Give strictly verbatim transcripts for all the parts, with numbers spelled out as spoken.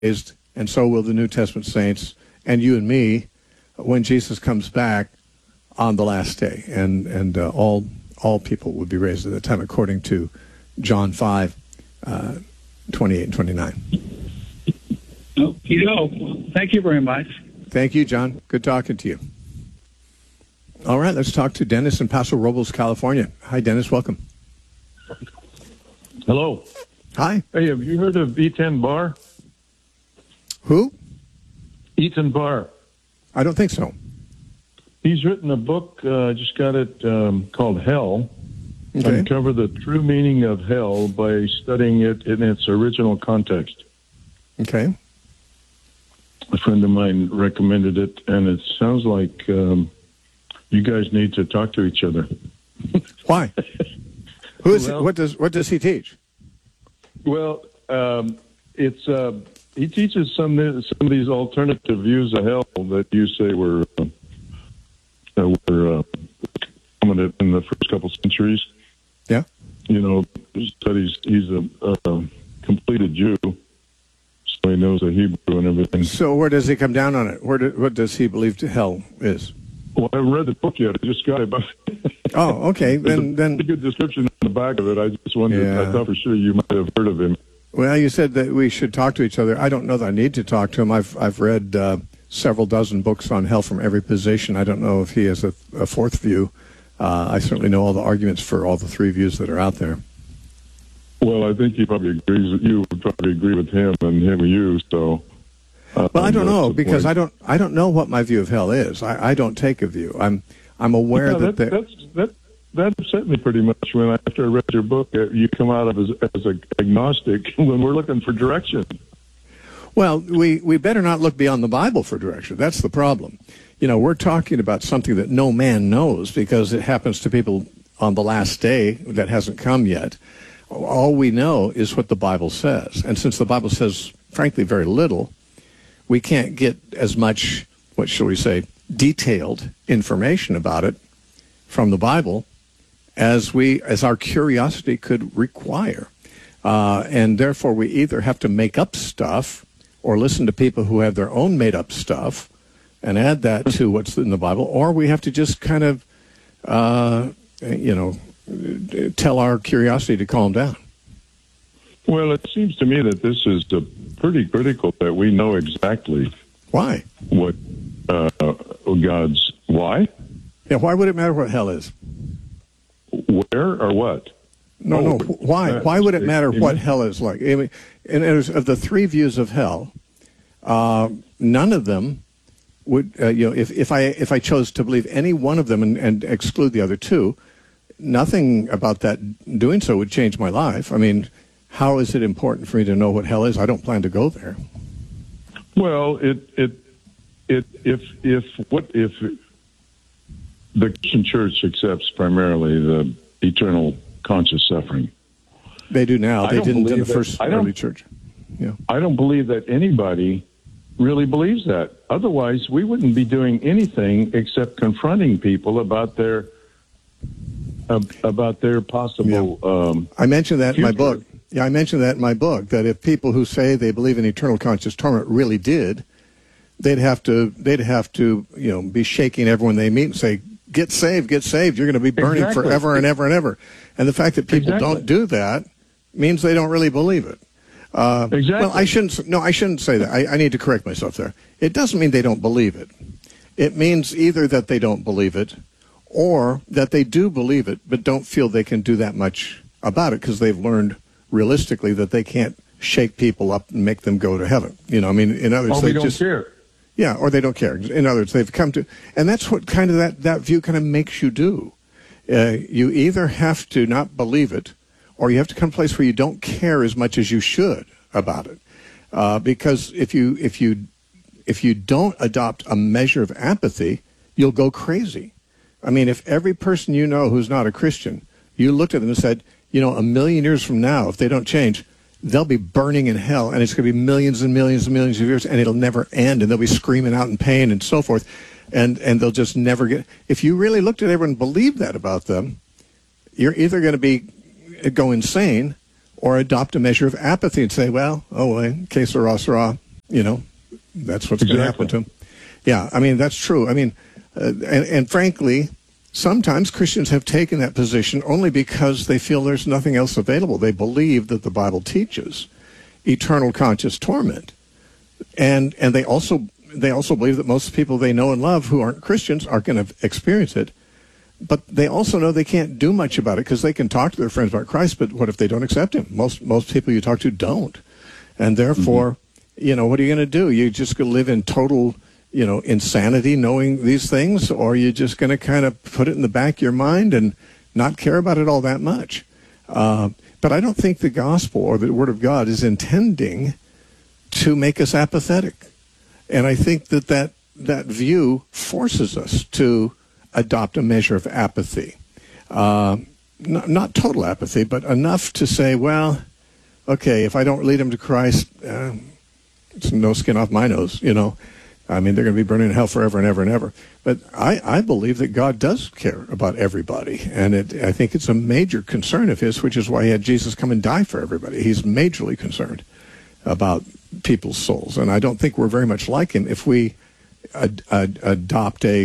raised, and so will the New Testament saints, and you and me, when Jesus comes back on the last day. And and uh, all all people will be raised at that time, according to John five, uh, twenty-eight and twenty-nine. Oh, you know, thank you very much. Thank you, John. Good talking to you. All right, let's talk to Dennis in Paso Robles, California. Hi, Dennis. Welcome. Hello. Hi. Hey, have you heard of Eitan Bar? Who? Eitan Bar. I don't think so. He's written a book, uh, I just got it, um, called Hell. Okay. Uncover the true meaning of hell by studying it in its original context. Okay. A friend of mine recommended it, and it sounds like um, you guys need to talk to each other. Why? Who is? Well, what does What does he teach? Well, um, it's uh, he teaches some some of these alternative views of hell that you say were uh, uh, were uh, prominent in the first couple centuries. Yeah. You know, studies. He's a, a completed Jew, so he knows the Hebrew and everything. So where does he come down on it? Where do, what does he believe to hell is? Well, I haven't read the book yet. I just got it. But Oh, okay. Then, a then pretty good description on the back of it. I just wondered. Yeah. I thought for sure you might have heard of him. Well, you said that we should talk to each other. I don't know that I need to talk to him. I've I've read uh, several dozen books on hell from every position. I don't know if he has a, a fourth view. Uh, I certainly know all the arguments for all the three views that are out there. Well, I think he probably agrees with you. Would probably agree with him and him with you. So. Uh, Well, I don't that's know the because point. I don't I don't know what my view of hell is. I, I don't take a view. I'm I'm aware Yeah, that, that, there. that's that. That upset me pretty much when after I read your book, uh, you come out of as, as an agnostic when we're looking for direction. Well, we, we better not look beyond the Bible for direction. That's the problem. You know, we're talking about something that no man knows because it happens to people on the last day that hasn't come yet. All we know is what the Bible says. And since the Bible says, frankly, very little, we can't get as much, what shall we say, detailed information about it from the Bible as we as our curiosity could require. Uh, and therefore, we either have to make up stuff or listen to people who have their own made-up stuff and add that to what's in the Bible, or we have to just kind of, uh, you know, tell our curiosity to calm down. Well, it seems to me that this is uh, pretty critical that we know exactly Why? what uh, God's why, Yeah, why would it matter what hell is? where, or what. No, Oh, no. Why? that's- Why would it matter what Amen. hell is like? I mean, and there's, of the three views of hell, uh, none of them would. Uh, you know, if, if I if I chose to believe any one of them and, and exclude the other two, nothing about that doing so would change my life. I mean, how is it important for me to know what hell is? I don't plan to go there. Well, it it it if if what if the Christian Church accepts primarily the eternal conscious suffering. They do now. I They don't didn't in believe the that- first I don't- early church. Yeah. I don't believe that anybody really believes that. Otherwise, we wouldn't be doing anything except confronting people about their uh, about their possible. Um, I mentioned that in my future. book. Yeah, I mentioned that in my book, that if people who say they believe in eternal conscious torment really did, they'd have to they'd have to, you know, be shaking everyone they meet and say, "Get saved, get saved. You're going to be burning Exactly. forever and ever and ever." And the fact that people Exactly. don't do that means they don't really believe it. Uh, Exactly. Well, I shouldn't. No, I shouldn't say that. I, I need to correct myself there. It doesn't mean they don't believe it. It means either that they don't believe it, or that they do believe it but don't feel they can do that much about it because they've learned realistically that they can't shake people up and make them go to heaven. You know, I mean, in other words, oh, they we don't just care. yeah, or they don't care. In other words, they've come to, and that's what kind of that that view kind of makes you do. Uh, you either have to not believe it, or you have to come to a place where you don't care as much as you should about it. Uh, because if you if you if you don't adopt a measure of apathy, you'll go crazy. I mean, if every person you know who's not a Christian, you looked at them and said, you know, a million years from now, if they don't change, they'll be burning in hell, and it's going to be millions and millions and millions of years, and it'll never end, and they'll be screaming out in pain and so forth, and and they'll just never get. If you really looked at everyone and believed that about them, you're either going to be go insane or adopt a measure of apathy and say, well, oh, well, que sera, sera. You know, that's what's Exactly. going to happen to them. Yeah, I mean, that's true. I mean, uh, and, and frankly, sometimes Christians have taken that position only because they feel there's nothing else available. They believe that the Bible teaches eternal conscious torment. And and they also they also believe that most people they know and love who aren't Christians aren't going to experience it. But they also know they can't do much about it because they can talk to their friends about Christ, but what if they don't accept him? Most most people you talk to don't. And therefore, mm-hmm. you know, what are you going to do? You're just going to live in total, you know, insanity knowing these things, or you're just going to kind of put it in the back of your mind and not care about it all that much. Uh, but I don't think the gospel or the Word of God is intending to make us apathetic. And I think that that, that view forces us to adopt a measure of apathy. Uh, not, not total apathy, but enough to say, well, okay, if I don't lead them to Christ, uh, it's no skin off my nose, you know. I mean, they're going to be burning in hell forever and ever and ever. But I, I believe that God does care about everybody. And it, I think it's a major concern of his, which is why he had Jesus come and die for everybody. He's majorly concerned about people's souls. And I don't think we're very much like him if we ad, ad, adopt a,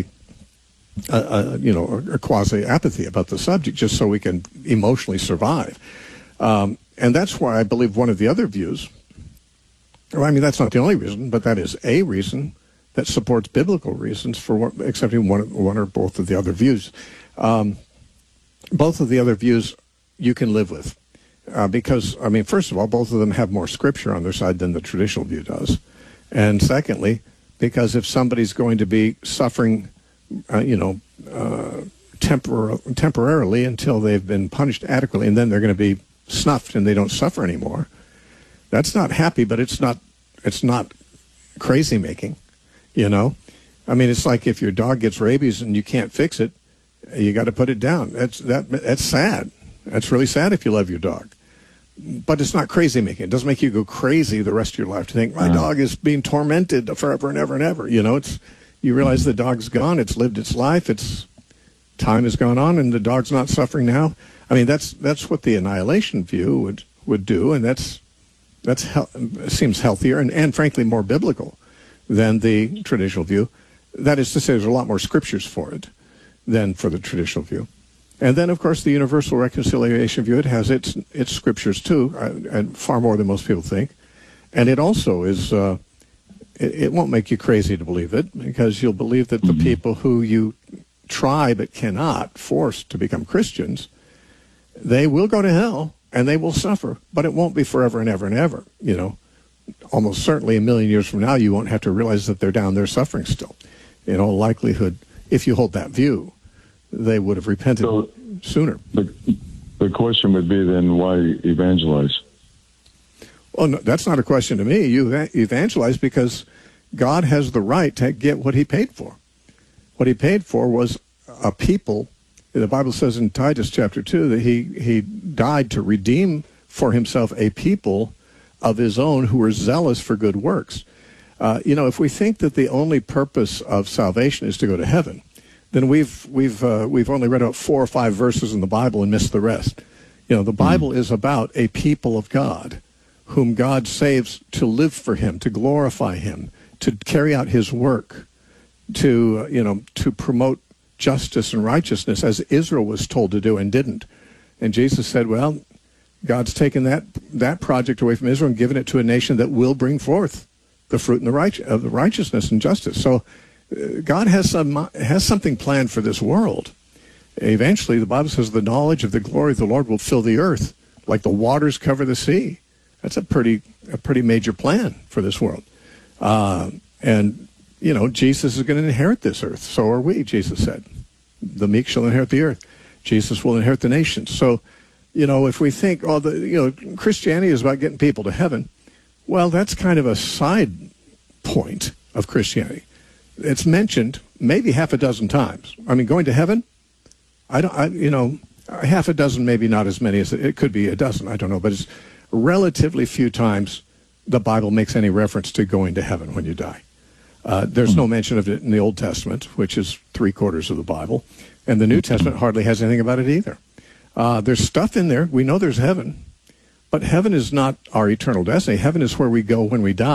a, a, you know, a quasi-apathy about the subject just so we can emotionally survive. Um, and that's why I believe one of the other views, well, I mean, that's not the only reason, but that is a reason that supports biblical reasons for what, accepting one, one or both of the other views. Um, both of the other views you can live with. Uh, because, I mean, first of all, both of them have more scripture on their side than the traditional view does. And secondly, because if somebody's going to be suffering, uh, you know, uh, tempor- temporarily until they've been punished adequately, and then they're going to be snuffed and they don't suffer anymore, that's not happy, but it's not, it's not crazy making, you know? I mean, it's like if your dog gets rabies and you can't fix it, you got to put it down. That's, that, that's sad. That's really sad if you love your dog. But it's not crazy making. It doesn't make you go crazy the rest of your life to think, my dog is being tormented forever and ever and ever. You know, it's, you realize the dog's gone. It's lived its life. It's, time has gone on and the dog's not suffering now. I mean, that's, that's what the annihilation view would, would do. And that's, that's, he- seems healthier and, and frankly more biblical than the traditional view. That is to say, there's a lot more scriptures for it than for the traditional view. And then, of course, the universal reconciliation view, it has its its scriptures, too, uh, and far more than most people think. And it also is, uh, it, it won't make you crazy to believe it, because you'll believe that the mm-hmm. people who you try but cannot force to become Christians, they will go to hell, and they will suffer, but it won't be forever and ever and ever, you know. Almost certainly a million years from now, you won't have to realize that they're down there suffering still. In all likelihood, if you hold that view, they would have repented so sooner. The, the question would be then, why evangelize? Well, no, that's not a question to me. You evangelize because God has the right to get what he paid for. What he paid for was a people. The Bible says in Titus chapter two that he, he died to redeem for himself a people of his own who were zealous for good works. Uh, you know, if we think that the only purpose of salvation is to go to heaven, then we've we've uh, we've only read about four or five verses in the Bible and missed the rest. You know, the Bible mm-hmm. is about a people of God whom God saves to live for him, to glorify him, to carry out his work, to, uh, you know, to promote justice and righteousness as Israel was told to do and didn't. And Jesus said, well, God's taken that that project away from Israel and given it to a nation that will bring forth the fruit and the right, of the righteousness and justice. So uh, God has some has something planned for this world. Eventually, the Bible says the knowledge of the glory of the Lord will fill the earth like the waters cover the sea. That's a pretty a pretty major plan for this world. Uh, and, you know, Jesus is going to inherit this earth. So are we, Jesus said. The meek shall inherit the earth. Jesus will inherit the nations. So, you know, if we think, oh, the, you know, Christianity is about getting people to heaven, well, that's kind of a side point of Christianity. It's mentioned maybe half a dozen times. I mean, going to heaven, I don't, I, you know, half a dozen, maybe not as many as it could be a dozen. I don't know, but it's relatively few times the Bible makes any reference to going to heaven when you die. Uh, there's no mention of it in the Old Testament, which is three quarters of the Bible, and the New Testament hardly has anything about it either. Uh, there's stuff in there. We know there's heaven, but heaven is not our eternal destiny. Heaven is where we go when we die,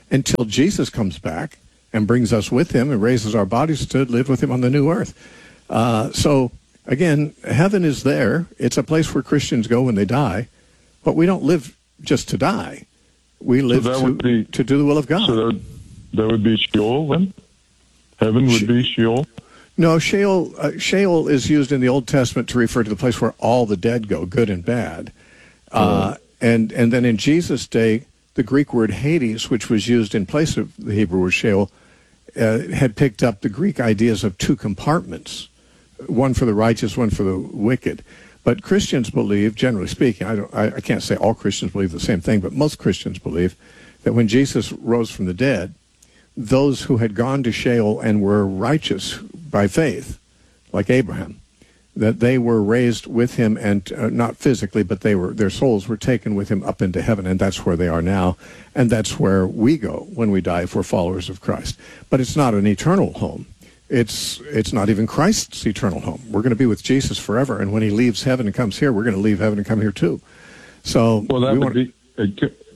until Jesus comes back and brings us with him and raises our bodies to live with him on the new earth. Uh, so, again, heaven is there. It's a place where Christians go when they die, but we don't live just to die. We live So that to, would be- to do the will of God. So that would, that would be Sheol then? Heaven would She- be Sheol? No, Sheol, uh, Sheol is used in the Old Testament to refer to the place where all the dead go, good and bad. Uh, and, and then in Jesus' day, the Greek word Hades, which was used in place of the Hebrew word Sheol, uh, had picked up the Greek ideas of two compartments, one for the righteous, one for the wicked. But Christians believe, generally speaking, I, don't, I, I can't say all Christians believe the same thing, but most Christians believe that when Jesus rose from the dead, those who had gone to Sheol and were righteous by faith, like Abraham, that they were raised with him, and uh, not physically, but they were their souls were taken with him up into heaven, and that's where they are now, and that's where we go when we die if we're followers of Christ. But it's not an eternal home. It's it's not even Christ's eternal home. We're going to be with Jesus forever, and when he leaves heaven and comes here, we're going to leave heaven and come here too. So, Well, that we would want, be uh,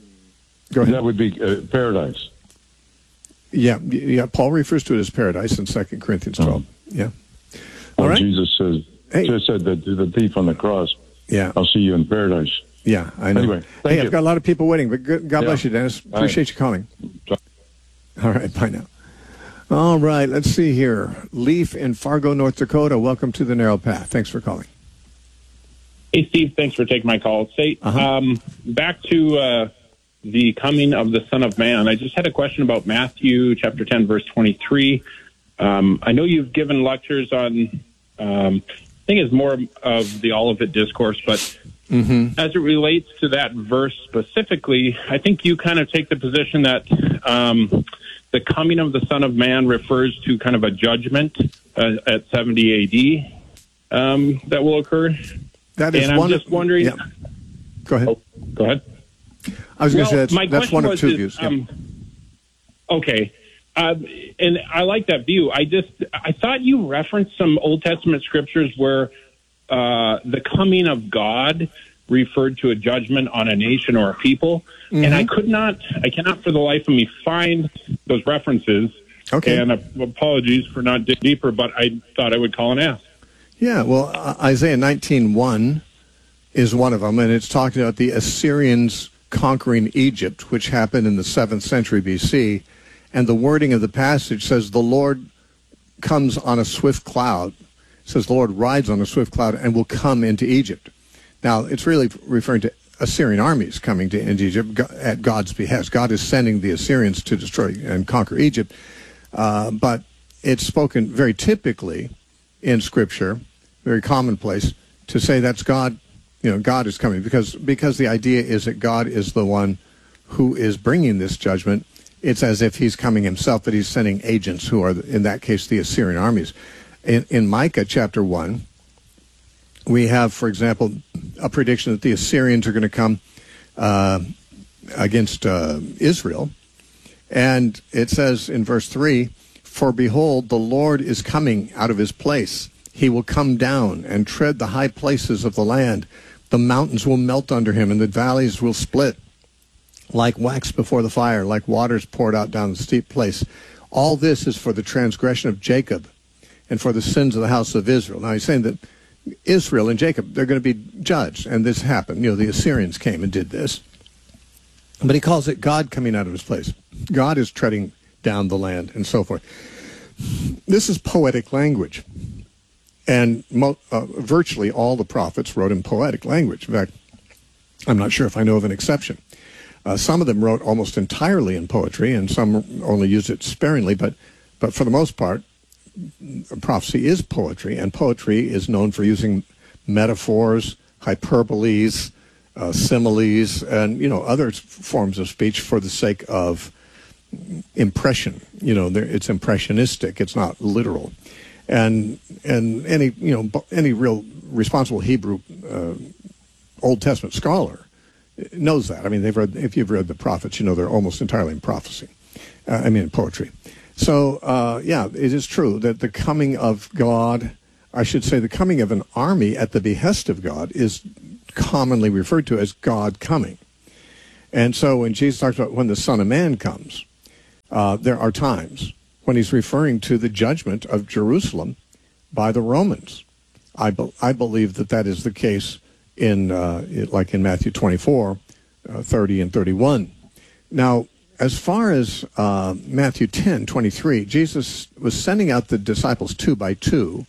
go ahead. that would be uh, paradise. Yeah, yeah. Paul refers to it as paradise in Second Corinthians twelve. Yeah. All Well, right. Jesus says, Hey. just said that to the thief on the cross, Yeah. I'll see you in paradise. Yeah, I know. Anyway, hey, thank I've you. got a lot of people waiting, but good, God Yeah. bless you, Dennis. Bye. Appreciate you calling. Bye. All right, bye now. All right, let's see here. Leaf in Fargo, North Dakota. Welcome to the Narrow Path. Thanks for calling. Hey, Steve, thanks for taking my call. Say, Uh-huh. um, back to uh, the coming of the Son of Man. I just had a question about Matthew chapter ten, verse twenty-three. Um, I know you've given lectures on, um, I think it's more of the Olivet Discourse, but Mm-hmm. as it relates to that verse specifically, I think you kind of take the position that um, the coming of the Son of Man refers to kind of a judgment uh, at seventy A D um, that will occur. That is And I'm one just of, wondering. Yeah. Go ahead. Oh, go ahead. I was going to Well, say my that's, that's one question of two was, views. is, Yeah. um, okay. Um, and I like that view. I just, I thought you referenced some Old Testament scriptures where uh, the coming of God referred to a judgment on a nation or a people. Mm-hmm. And I could not, I cannot for the life of me find those references. Okay. And uh, apologies for not digging deeper, but I thought I would call and ask. Yeah, well, uh, Isaiah nineteen one is one of them, and it's talking about the Assyrians conquering Egypt, which happened in the seventh century B C, and the wording of the passage says, the Lord comes on a swift cloud. It says, the Lord rides on a swift cloud and will come into Egypt. Now, it's really referring to Assyrian armies coming to into Egypt at God's behest. God is sending the Assyrians to destroy and conquer Egypt, uh, but it's spoken very typically in Scripture, very commonplace, to say that's God, you know, God is coming, because because the idea is that God is the one who is bringing this judgment. It's as if he's coming himself, but he's sending agents who are, in that case, the Assyrian armies. In, in Micah chapter one, we have, for example, a prediction that the Assyrians are going to come uh, against uh, Israel. And it says in verse three, for behold, the Lord is coming out of his place. He will come down and tread the high places of the land. The mountains will melt under him, and the valleys will split like wax before the fire, like waters poured out down the steep place. All this is for the transgression of Jacob and for the sins of the house of Israel. Now he's saying that Israel and Jacob, they're going to be judged, and this happened. You know, the Assyrians came and did this. But he calls it God coming out of his place. God is treading down the land and so forth. This is poetic language. And mo- uh, virtually all the prophets wrote in poetic language. In fact, I'm not sure if I know of an exception. Uh, some of them wrote almost entirely in poetry, and some only used it sparingly. But, but for the most part, prophecy is poetry, and poetry is known for using metaphors, hyperboles, uh, similes, and you know other forms of speech for the sake of impression. You know, it's impressionistic. It's not literal. And and any you know any real responsible Hebrew uh, Old Testament scholar knows that. I mean, they've read if you've read the prophets, you know they're almost entirely in prophecy. Uh, I mean, in poetry. So uh, yeah, it is true that the coming of God, I should say, the coming of an army at the behest of God is commonly referred to as God coming. And so when Jesus talks about when the Son of Man comes, Uh, there are times when he's referring to the judgment of Jerusalem by the Romans. I, be, I believe that that is the case in, uh, it, like in Matthew twenty-four, uh, thirty and thirty-one. Now, as far as uh, Matthew ten twenty-three, Jesus was sending out the disciples two by two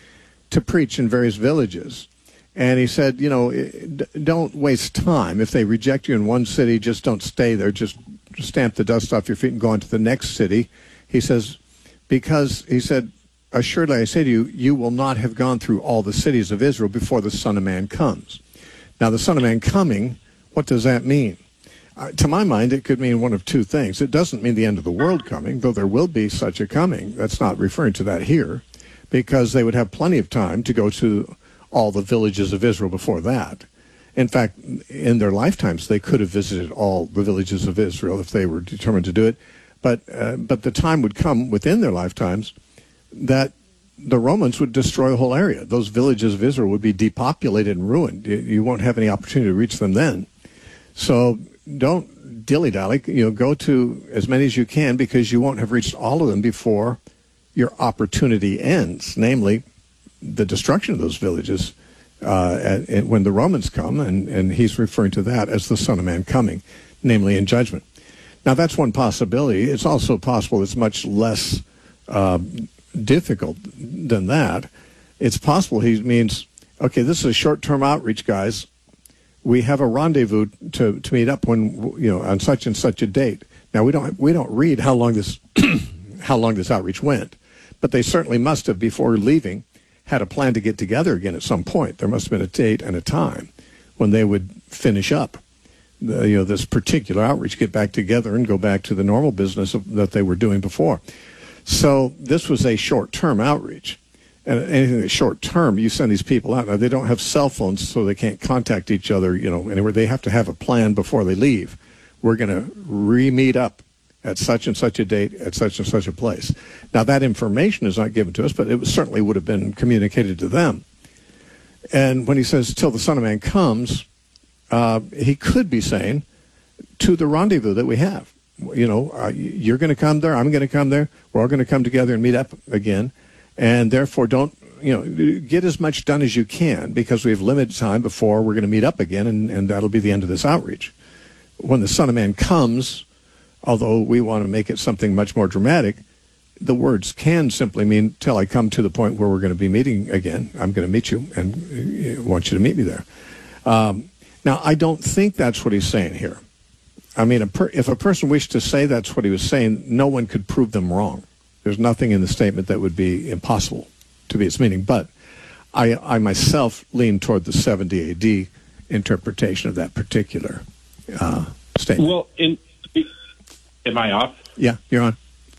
to preach in various villages. And he said, you know, don't waste time. If they reject you in one city, just don't stay there. Just stamp the dust off your feet and go on to the next city. He says, because, he said, assuredly I say to you, you will not have gone through all the cities of Israel before the Son of Man comes. Now, the Son of Man coming, what does that mean? Uh, to my mind, it could mean one of two things. It doesn't mean the end of the world coming, though there will be such a coming. That's not referring to that here, because they would have plenty of time to go to all the villages of Israel before that. In fact, in their lifetimes, they could have visited all the villages of Israel if they were determined to do it. But uh, but the time would come within their lifetimes that the Romans would destroy a whole area. Those villages of Israel would be depopulated and ruined. You, you won't have any opportunity to reach them then. So don't dilly-dally. You know, go to as many as you can, because you won't have reached all of them before your opportunity ends, namely the destruction of those villages uh, at, at, when the Romans come, and, and he's referring to that as the Son of Man coming, namely in judgment. Now, that's one possibility. It's also possible it's much less uh, difficult than that. It's possible he means, okay, this is a short-term outreach, guys. We have a rendezvous to, to meet up when, you know, on such and such a date. Now, we don't we don't read how long this how long this outreach went, but they certainly must have, before leaving, had a plan to get together again at some point. There must have been a date and a time when they would finish up the, you know, this particular outreach, get back together and go back to the normal business of, that they were doing before. So this was a short-term outreach. And anything that's short-term, you send these people out. Now, they don't have cell phones, so they can't contact each other, you know, anywhere. They have to have a plan before they leave. We're going to re-meet up at such and such a date, at such and such a place. Now, that information is not given to us, but it certainly would have been communicated to them. And when he says, till the Son of Man comes, uh, he could be saying, to the rendezvous that we have. You know, uh, you're going to come there, I'm going to come there, we're all going to come together and meet up again. And therefore, don't, you know, get as much done as you can, because we have limited time before we're going to meet up again, and, and that'll be the end of this outreach. When the Son of Man comes, although we want to make it something much more dramatic, the words can simply mean, till I come to the point where we're going to be meeting again, I'm going to meet you and I want you to meet me there. Um, now, I don't think that's what he's saying here. I mean, a per, if a person wished to say that's what he was saying, no one could prove them wrong. There's nothing in the statement that would be impossible to be its meaning. But I, I myself lean toward the seventy A D interpretation of that particular uh, statement. Well, in, am I off? Yeah, you're on.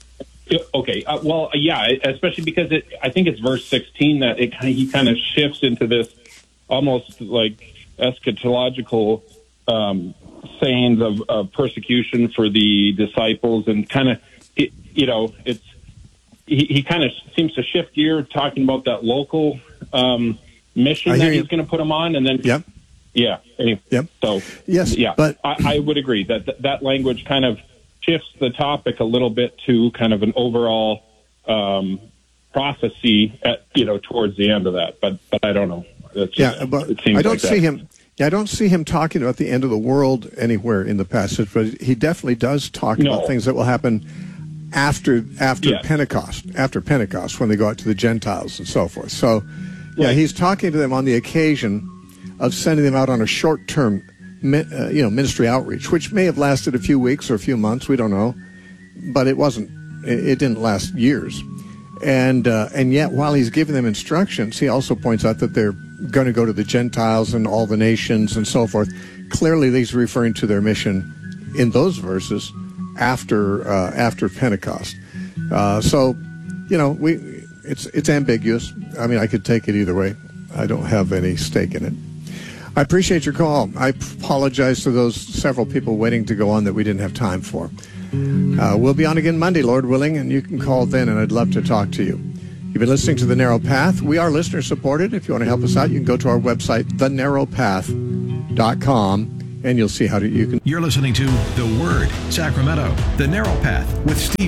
Okay. Uh, well, yeah, especially because it, I think it's verse sixteen that it kind of, he kind of shifts into this almost like eschatological um, sayings of, of persecution for the disciples, and kind of, it, you know, it's, he, he kind of seems to shift gear, talking about that local um, mission that he's going to put them on, and then, yep. yeah, anyway, yep. So, yes, yeah, but I, I would agree that th- that language kind of shifts the topic a little bit to kind of an overall um, prophecy, at, you know, towards the end of that. But but I don't know. That's just, yeah, but it seems I don't like see that. him. Yeah, I don't see him talking about the end of the world anywhere in the passage, but he definitely does talk No. about things that will happen after after Yes. Pentecost, after Pentecost, when they go out to the Gentiles and so forth. So, yeah, Right. he's talking to them on the occasion of sending them out on a short-term, uh, you know, ministry outreach, which may have lasted a few weeks or a few months. We don't know, but it wasn't. It, it didn't last years. And uh, and yet, while he's giving them instructions, he also points out that they're going to go to the Gentiles and all the nations and so forth. Clearly, he's referring to their mission in those verses after uh, after Pentecost. Uh, so, you know, we it's it's ambiguous. I mean, I could take it either way. I don't have any stake in it. I appreciate your call. I apologize to those several people waiting to go on that we didn't have time for. Uh, we'll be on again Monday, Lord willing, and you can call then, and I'd love to talk to you. You've been listening to The Narrow Path. We are listener-supported. If you want to help us out, you can go to our website, the narrow path dot com, and you'll see how to, you can... You're listening to The Word, Sacramento, The Narrow Path with Steve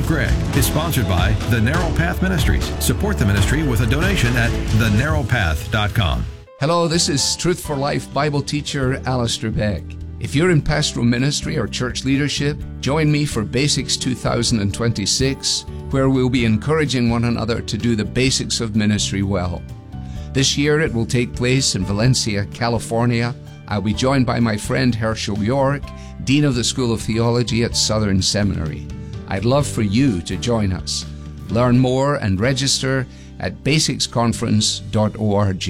Greg is sponsored by The Narrow Path Ministries. Support the ministry with a donation at the narrow path dot com. Hello, this is Truth for Life Bible teacher Alistair Beck. If you're in pastoral ministry or church leadership, join me for Basics two thousand twenty-six, where we'll be encouraging one another to do the basics of ministry well. This year it will take place in Valencia, California. I'll be joined by my friend Herschel York, Dean of the School of Theology at Southern Seminary. I'd love for you to join us. Learn more and register at basics conference dot org.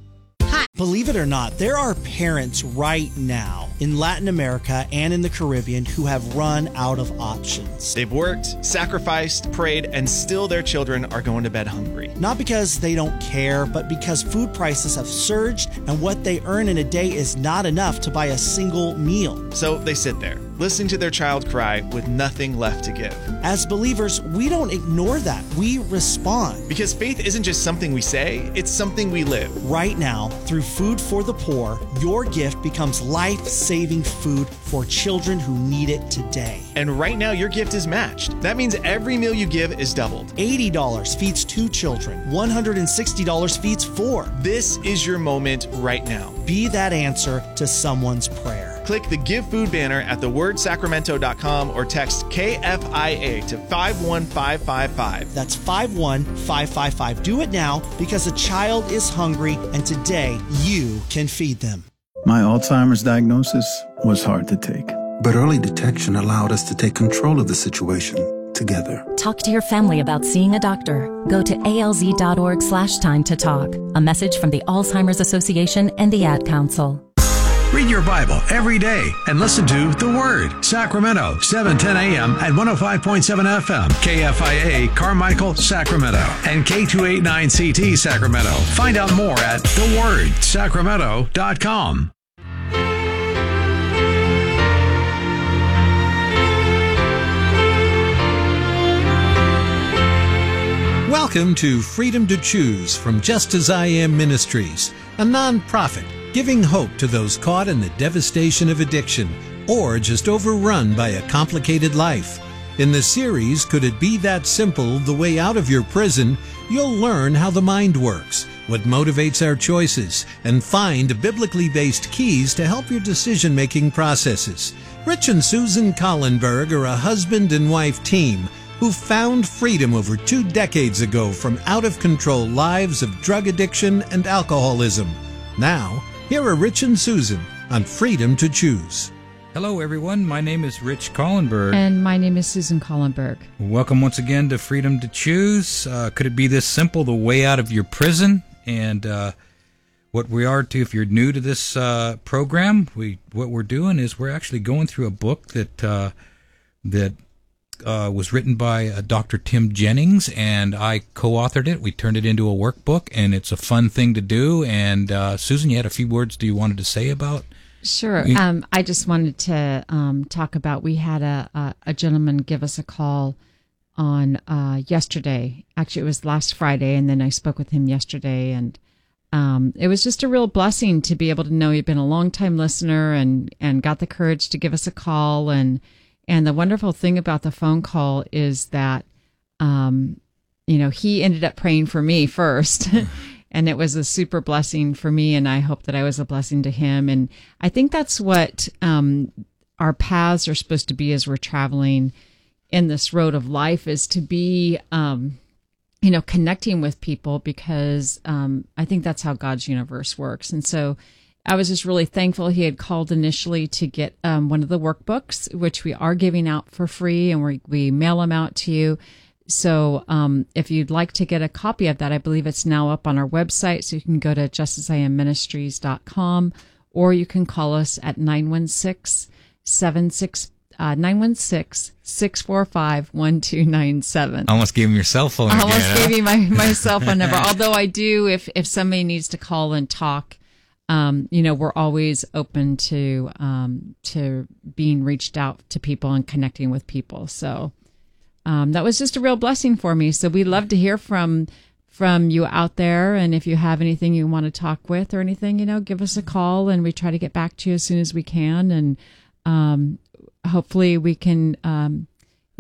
Believe it or not, there are parents right now in Latin America and in the Caribbean who have run out of options. They've worked, sacrificed, prayed, and still their children are going to bed hungry. Not because they don't care, but because food prices have surged and what they earn in a day is not enough to buy a single meal. So they sit there, listening to their child cry with nothing left to give. As believers, we don't ignore that. We respond. Because faith isn't just something we say, it's something we live. Right now, through Food for the Poor, your gift becomes life-saving food for children who need it today. And right now, your gift is matched. That means every meal you give is doubled. eighty dollars feeds two children. one hundred sixty dollars feeds four. This is your moment right now. Be that answer to someone's prayer. Click the Give Food banner at the word sacramento dot com or text K F I A to five one five five five. That's five one five five five. Do it now because a child is hungry and today you can feed them. My Alzheimer's diagnosis was hard to take. But early detection allowed us to take control of the situation together. Talk to your family about seeing a doctor. Go to alz.org slash time to talk. A message from the Alzheimer's Association and the Ad Council. Read your Bible every day and listen to The Word, Sacramento, seven ten a.m. at one oh five point seven F M, K F I A, Carmichael, Sacramento, and K two eighty-nine C T, Sacramento. Find out more at the word sacramento dot com. Welcome to Freedom to Choose from Just As I Am Ministries, a non-profit giving hope to those caught in the devastation of addiction or just overrun by a complicated life. In the series, Could It Be That Simple? The Way Out of Your Prison, you'll learn how the mind works, what motivates our choices, and find biblically based keys to help your decision-making processes. Rich and Susan Collenberg are a husband and wife team who found freedom over two decades ago from out-of-control lives of drug addiction and alcoholism. Now, here are Rich and Susan on Freedom to Choose. Hello, everyone. My name is Rich Collenberg. And my name is Susan Collenberg. Welcome once again to Freedom to Choose. Uh, could it be this simple, the way out of your prison? And uh, what we are to, if you're new to this uh, program, we what we're doing is we're actually going through a book that uh, that uh, was written by uh, Doctor Tim Jennings, and I co-authored it. We turned it into a workbook, and it's a fun thing to do. And uh, Susan, you had a few words do you wanted to say about? Sure. Um, I just wanted to um, talk about, we had a, a, a gentleman give us a call on uh, yesterday. Actually, it was last Friday, and then I spoke with him yesterday, and um, it was just a real blessing to be able to know he'd been a long-time listener and, and got the courage to give us a call. And and the wonderful thing about the phone call is that, um, you know, he ended up praying for me first. And it was a super blessing for me, and I hope that I was a blessing to him. And I think that's what um, our paths are supposed to be as we're traveling in this road of life, is to be, um, you know, connecting with people, because um, I think that's how God's universe works. And so I was just really thankful he had called initially to get um, one of the workbooks, which we are giving out for free, and we we mail them out to you. So um, if you'd like to get a copy of that, I believe it's now up on our website. So you can go to just as I am ministries dot com, or you can call us at nine one six, seven six, nine one six, six four five, one two nine seven. Almost gave him your cell phone I again. almost huh? gave you my, my cell phone number. Although I do, if, if somebody needs to call and talk, um, you know, we're always open to um, to being reached out to people and connecting with people. So Um, that was just a real blessing for me. So we'd love to hear from from you out there. And if you have anything you want to talk with or anything, you know, give us a call, and we try to get back to you as soon as we can. And um, hopefully we can, um,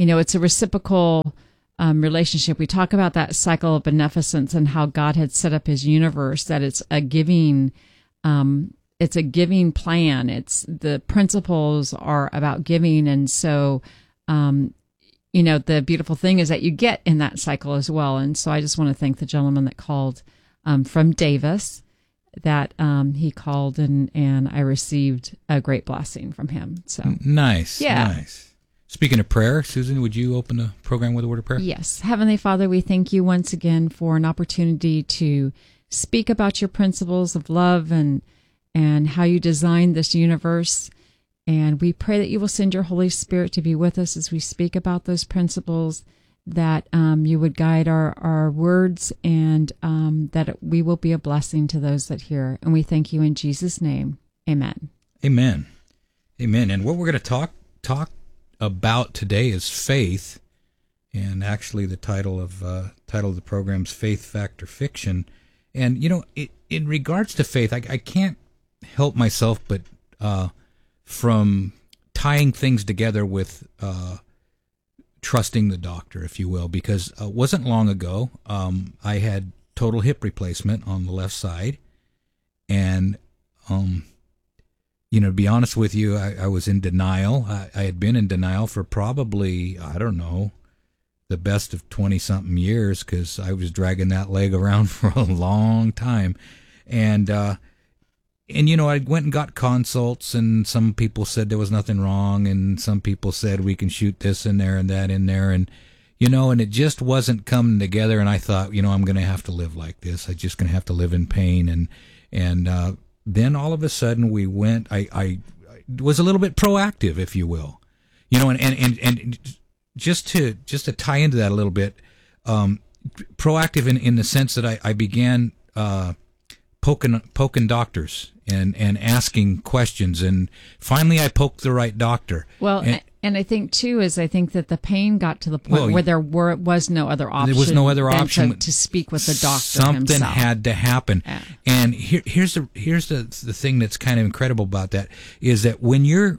you know, it's a reciprocal um, relationship. We talk about that cycle of beneficence and how God had set up his universe, that it's a giving, um, it's a giving plan. It's the principles are about giving. And so, um, you know, the beautiful thing is that you get in that cycle as well. And so I just want to thank the gentleman that called um, from Davis, that um, he called and, and I received a great blessing from him. So nice. Yeah. Nice. Speaking of prayer, Susan, would you open the program with a word of prayer? Yes. Heavenly Father, we thank you once again for an opportunity to speak about your principles of love and and how you designed this universe. And we pray that you will send your Holy Spirit to be with us as we speak about those principles, that um, you would guide our, our words, and um, that we will be a blessing to those that hear. And we thank you in Jesus' name. Amen. Amen. Amen. And what we're going to talk talk about today is faith. And actually the title of uh, title of the program is Faith, Fact, or Fiction. And, you know, it, in regards to faith, I, I can't help myself but uh, from tying things together with uh, trusting the doctor, if you will, because uh, it wasn't long ago um, I had total hip replacement on the left side. And, um, you know, to be honest with you, I, I was in denial. I, I had been in denial for probably, I don't know, the best of twenty-something years, because I was dragging that leg around for a long time. And, uh, and you know, I went and got consults, and some people said there was nothing wrong, and some people said we can shoot this in there and that in there, and, you know, and it just wasn't coming together, and I thought, you know, I'm going to have to live like this. I'm just going to have to live in pain. And, and uh, then all of a sudden we went, I, I was a little bit proactive, if you will, you know, and, and, and, and just to just to tie into that a little bit, um, proactive in, in the sense that I, I began uh, poking poking doctors and, and asking questions, and finally I poked the right doctor. Well, and, and I think too is I think that the pain got to the point well, where there were was no other option. There was no other than option to, to speak with the doctor Something himself. had to happen. Yeah. And here, here's the here's the the thing that's kind of incredible about that is that when you're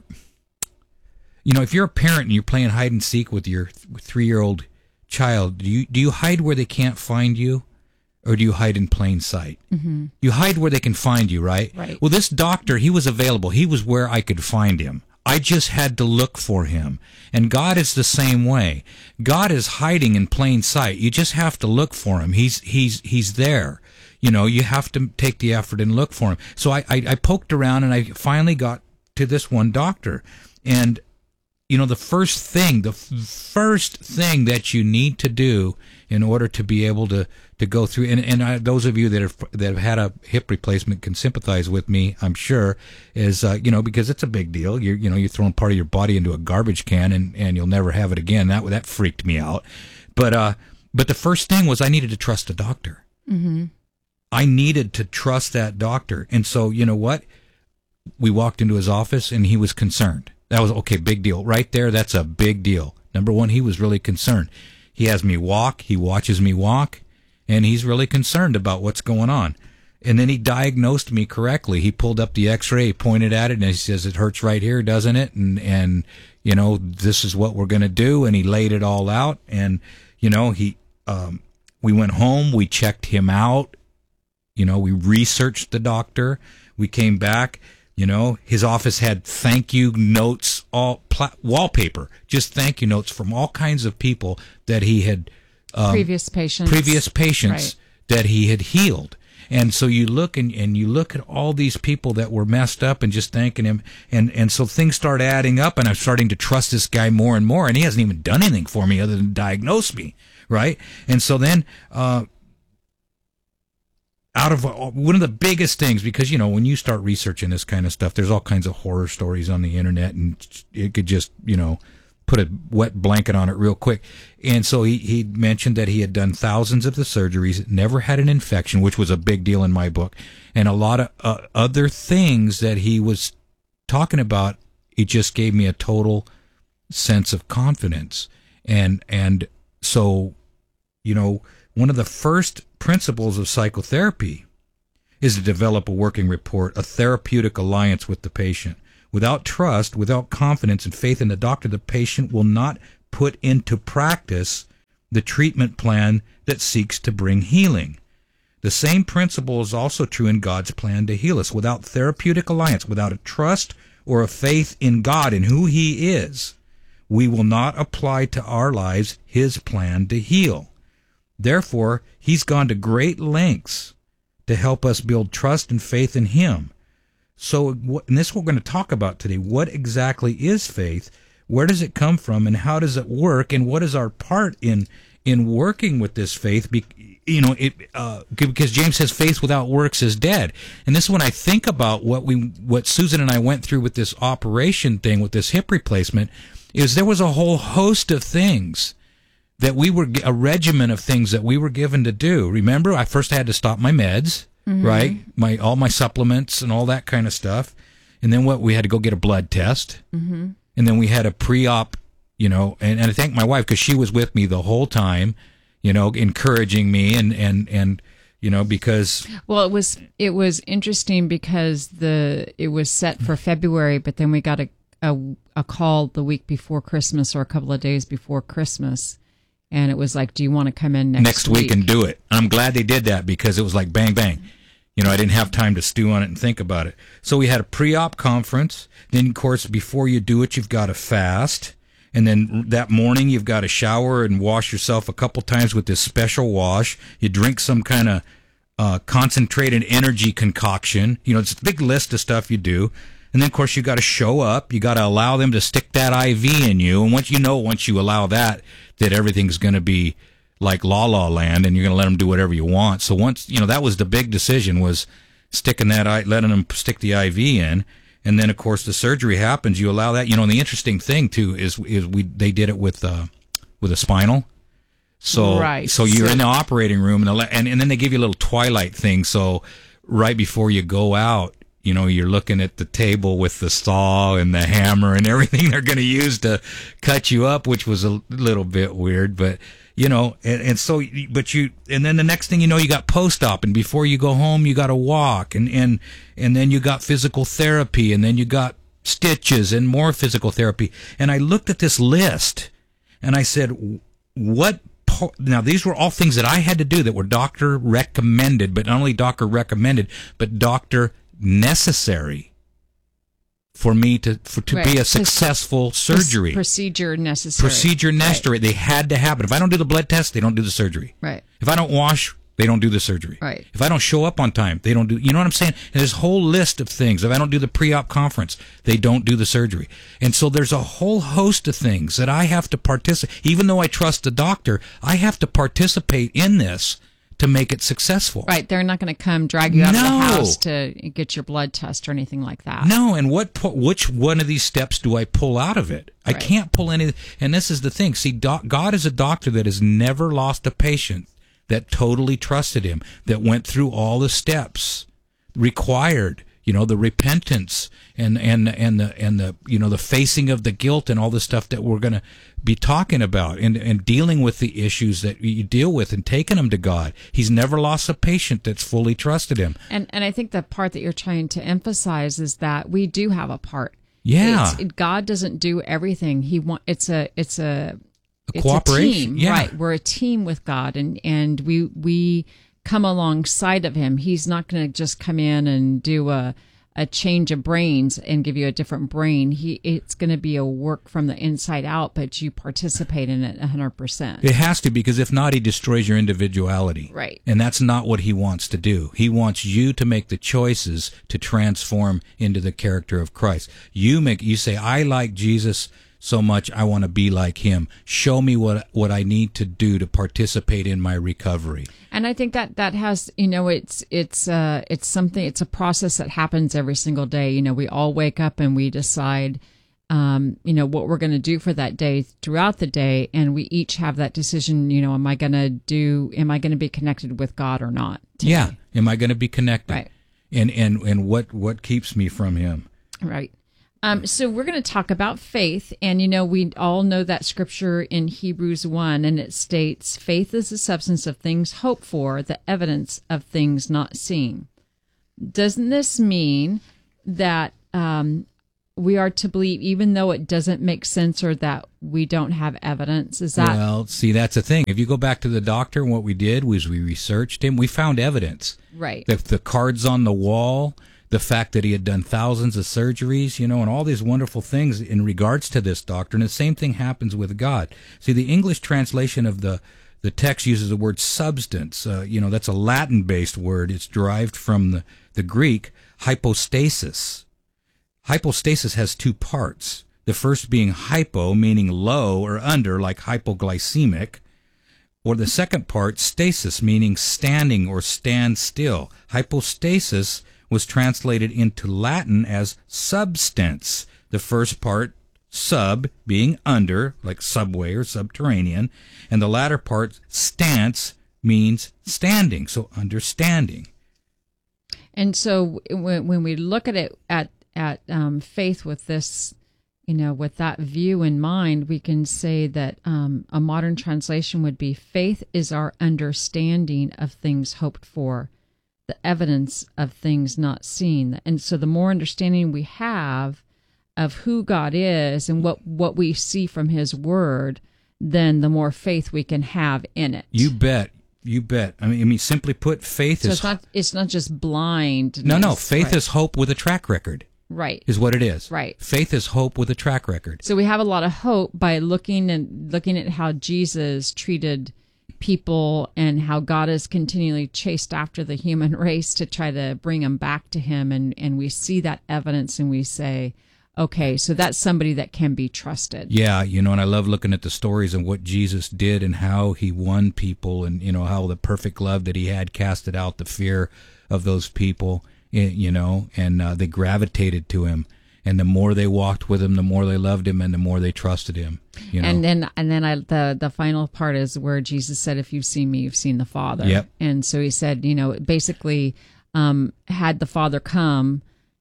You know, if you're a parent and you're playing hide and seek with your three-year-old child, do you do you hide where they can't find you, or do you hide in plain sight? Mm-hmm. You hide where they can find you, right? Right. Well, this doctor, he was available. He was where I could find him. I just had to look for him. And God is the same way. God is hiding in plain sight. You just have to look for him. He's he's he's there. You know, you have to take the effort and look for him. So I I, I poked around, and I finally got to this one doctor, and you know, the first thing, the f- first thing that you need to do in order to be able to, to go through, and, and I, those of you that have that have had a hip replacement can sympathize with me, I'm sure, is, uh, you know, because it's a big deal. You're, you know, you're throwing part of your body into a garbage can, and, and you'll never have it again. That that freaked me out. But uh, but the first thing was I needed to trust a doctor. Mm-hmm. I needed to trust that doctor. And so, you know what? We walked into his office, and he was concerned. That was, okay, big deal. Right there, that's a big deal. Number one, he was really concerned. He has me walk, he watches me walk, and he's really concerned about what's going on. And then he diagnosed me correctly. He pulled up the x-ray, pointed at it, and he says, it hurts right here, doesn't it? And, and you know, this is what we're going to do. And he laid it all out. And, you know, he, um, we went home, we checked him out. You know, we researched the doctor. We came back. You know, his office had thank you notes, all pla- wallpaper, just thank you notes from all kinds of people that he had um, previous patients, previous patients right. that he had healed. And so you look and, and you look at all these people that were messed up and just thanking him, and and so things start adding up, and I'm starting to trust this guy more and more, and he hasn't even done anything for me other than diagnose me, right? And so then. Uh, Out of one of the biggest things, because, you know, when you start researching this kind of stuff, there's all kinds of horror stories on the internet, and it could just, you know, put a wet blanket on it real quick. And so he, he mentioned that he had done thousands of the surgeries, never had an infection, which was a big deal in my book, and a lot of uh, other things that he was talking about. It just gave me a total sense of confidence. And, and so, you know, one of the first principles of psychotherapy is to develop a working rapport, a therapeutic alliance with the patient. Without trust, without confidence and faith in the doctor, the patient will not put into practice the treatment plan that seeks to bring healing. The same principle is also true in God's plan to heal us. Without therapeutic alliance, without a trust or a faith in God and who He is, we will not apply to our lives His plan to heal. Therefore, He's gone to great lengths to help us build trust and faith in Him. So, and this we're going to talk about today. What exactly is faith? Where does it come from, and how does it work? And what is our part in in working with this faith? Be, you know, it uh, because James says faith without works is dead. And this is when I think about what we, what Susan and I went through with this operation thing, with this hip replacement, is there was a whole host of things that we were, a regimen of things that we were given to do. Remember, I first had to stop my meds, mm-hmm. right? My all my supplements and all that kind of stuff. And then what? We had to go get a blood test. Mm-hmm. And then we had a pre-op, you know, and, and I thank my wife because she was with me the whole time, you know, encouraging me and, and, and, you know, because. Well, it was, it was interesting because the, it was set for February, but then we got a, a, a call the week before Christmas or a couple of days before Christmas. And it was like, do you want to come in next, next week? Next week and do it. I'm glad they did that because it was like bang, bang. You know, I didn't have time to stew on it and think about it. So we had a pre-op conference. Then, of course, before you do it, you've got to fast. And then that morning, you've got to shower and wash yourself a couple times with this special wash. You drink some kind of uh, concentrated energy concoction. You know, it's a big list of stuff you do. And then, of course, you got to show up. You got to allow them to stick that I V in you. And once you know, once you allow that, that everything's going to be like La La Land, and you're going to let them do whatever you want. So once, you know, that was the big decision, was sticking that, letting them stick the I V in. And then, of course, the surgery happens. You allow that. You know, and the interesting thing, too, is is we they did it with uh, with a spinal. So, right. so you're so, in the operating room, and, the, and and then they give you a little twilight thing. So right before you go out, you know, you're looking at the table with the saw and the hammer and everything they're going to use to cut you up, which was a little bit weird, but, you know, and, and so, but you, and then the next thing you know, you got post-op, and before you go home, you got to walk, and, and, and then you got physical therapy, and then you got stitches and more physical therapy. And I looked at this list and I said, what, now these were all things that I had to do that were doctor recommended, but not only doctor recommended, but doctor necessary for me to for to right. be a successful surgery procedure necessary procedure necessary. Right. They had to happen. If I don't do the blood test, they don't do the surgery. Right. If I don't wash, they don't do the surgery. Right. If I don't show up on time, they don't do. You know what I'm saying? And there's a whole list of things. If I don't do the pre-op conference, they don't do the surgery. And so there's a whole host of things that I have to participate. Even though I trust the doctor, I have to participate in this to make it successful. Right. They're not going to come drag you out no. of the house to get your blood test or anything like that. No. And what, which one of these steps do I pull out of it? Right. I can't pull any. And this is the thing. See, doc, God is a doctor that has never lost a patient that totally trusted him, that went through all the steps required, you know, the repentance and, and, and the, and the, you know, the facing of the guilt and all the stuff that we're going to be talking about, and, and dealing with the issues that you deal with and taking them to God. He's never lost a patient that's fully trusted him. And, and I think the part that you're trying to emphasize is that we do have a part. Yeah. It's, it, God doesn't do everything. He want, it's a, it's a, a cooperation. It's a team, yeah. right? We're a team with God, and, and we, we come alongside of him. He's not going to just come in and do a, a change of brains and give you a different brain. He, it's going to be a work from the inside out, but you participate in it one hundred percent. It has to, because if not, he destroys your individuality. Right. And that's not what he wants to do. He wants you to make the choices to transform into the character of Christ. You make, you say, I like Jesus so much, I want to be like him. Show me what what I need to do to participate in my recovery. And I think that that has, you know, it's it's uh it's something, it's a process that happens every single day. You know, we all wake up and we decide, um, you know, what we're going to do for that day throughout the day, and we each have that decision. You know, am I going to do? Am I going to be connected with God or not today? Yeah. Am I going to be connected? Right. And and and what what keeps me from him? Right. Um, so we're going to talk about faith, and you know, we all know that scripture in Hebrews one, and it states, faith is the substance of things hoped for, the evidence of things not seen. Doesn't this mean that um, we are to believe even though it doesn't make sense or that we don't have evidence. Is that Well, see, that's the thing. If you go back to the doctor, and what we did was we researched him. We found evidence. right? The, the cards on the wall, the fact that he had done thousands of surgeries, you know, and all these wonderful things in regards to this doctor. And the same thing happens with God. See, the English translation of the, the text uses the word substance. Uh, you know, that's a Latin-based word. It's derived from the, the Greek hypostasis. Hypostasis has two parts. The first being hypo, meaning low or under, like hypoglycemic, or the second part, stasis, meaning standing or stand still. Hypostasis was translated into Latin as substance. The first part, sub, being under, like subway or subterranean, and the latter part, stance, means standing, so understanding. And so when when we look at it at at um, faith with this, you know, with that view in mind, we can say that um, a modern translation would be faith is our understanding of things hoped for, the evidence of things not seen. And so the more understanding we have of who God is and what, what we see from his word, then the more faith we can have in it. You bet. You bet. I mean, I mean, simply put, faith so is... it's not, it's not just blind. No, no. Faith right. is hope with a track record. Right. Is what it is. Right. Faith is hope with a track record. So we have a lot of hope by looking and looking at how Jesus treated people and how God has continually chased after the human race to try to bring them back to him. And, and we see that evidence and we say, okay, so that's somebody that can be trusted. Yeah, you know, and I love looking at the stories and what Jesus did and how he won people and, you know, how the perfect love that he had casted out the fear of those people. You know, and uh, they gravitated to him, and the more they walked with him, the more they loved him, and the more they trusted him. You know? And then, and then I, the the final part is where Jesus said, "If you've seen me, you've seen the Father." Yep. And so he said, you know, basically, um, had the Father come,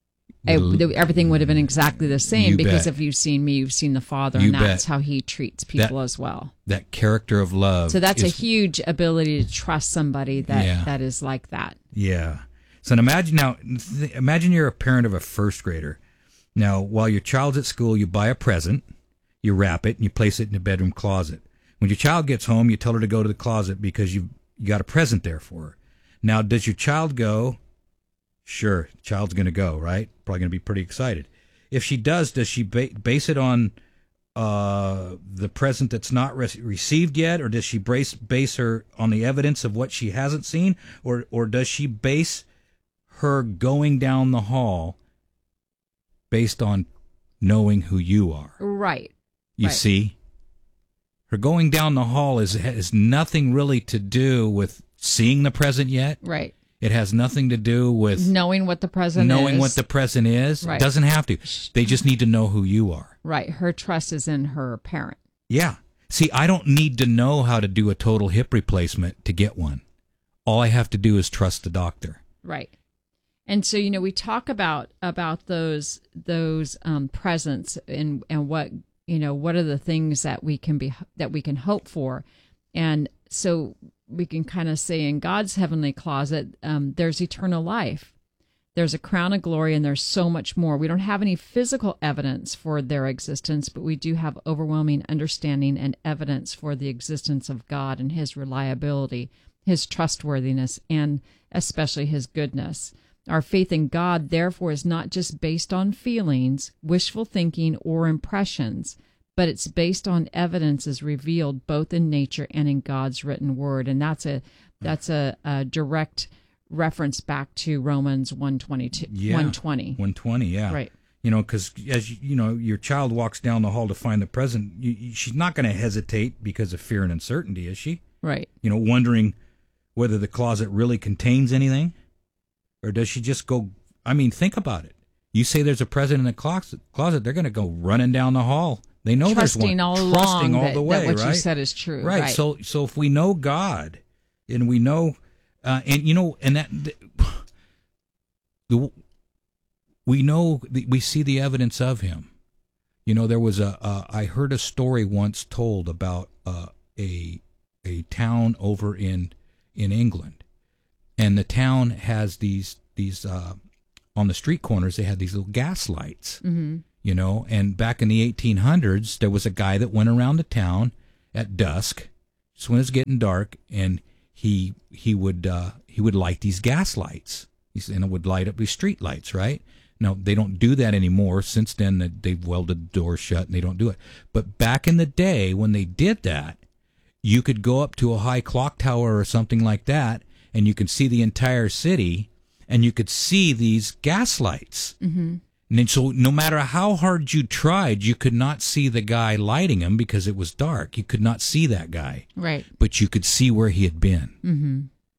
it, everything would have been exactly the same You because bet. if you've seen me, you've seen the Father, You and that's bet. how he treats people That- as well. That character of love. So that's a is- huge ability to trust somebody that Yeah. that is like that. Yeah. So imagine now, th- imagine you're a parent of a first grader. Now, while your child's at school, you buy a present, you wrap it, and you place it in the bedroom closet. When your child gets home, you tell her to go to the closet because you've you got a present there for her. Now, does your child go? Sure, the child's going to go, right? Probably going to be pretty excited. If she does, does she ba- base it on uh, the present that's not re- received yet, or does she base base her on the evidence of what she hasn't seen, or or does she base her going down the hall based on knowing who you are? Right. You right. see? Her going down the hall is has nothing really to do with seeing the present yet. Right. It has nothing to do with Knowing what the present knowing is. what the present is. Right. Doesn't have to. They just need to know who you are. Right. Her trust is in her parent. Yeah. See, I don't need to know how to do a total hip replacement to get one. All I have to do is trust the doctor. Right. And so, you know, we talk about about those those um, presents and and what you know what are the things that we can be that we can hope for, and so we can kind of say in God's heavenly closet, um, there's eternal life, there's a crown of glory, and there's so much more. We don't have any physical evidence for their existence, but we do have overwhelming understanding and evidence for the existence of God and His reliability, His trustworthiness, and especially His goodness. Our faith in God, therefore, is not just based on feelings, wishful thinking, or impressions, but it's based on evidences revealed both in nature and in God's written word. And that's a that's a, a direct reference back to Romans one twenty-two, Yeah. one twenty. one twenty, yeah. Right. You know, because as you, you know, your child walks down the hall to find the present, you, you, she's not going to hesitate because of fear and uncertainty, is she? Right. You know, wondering whether the closet really contains anything. Or does she just go, I mean, think about it. You say there's a present in the closet, closet they're going to go running down the hall. They know Trusting there's one. all Trusting along all that, the way, that what right? you said is true. Right. Right. So, so if we know God, and we know, uh, and you know, and that, the, we know, the, we see the evidence of Him. You know, there was a, uh, I heard a story once told about uh, a a town over in in England. And the town has these these uh, on the street corners. They had these little gas lights, Mm-hmm. you know. And back in the eighteen hundreds, there was a guy that went around the town at dusk, just when it's getting dark, and he he would uh, he would light these gas lights. He said, and it would light up these street lights, right? Now, they don't do that anymore. Since then, they've welded the doors shut, and they don't do it. But back in the day, when they did that, you could go up to a high clock tower or something like that, and you could see the entire city, and you could see these gas lights. Mm-hmm. And then, so no matter how hard you tried, you could not see the guy lighting them because it was dark. You could not see that guy. Right. But you could see where he had been. Mm-hmm.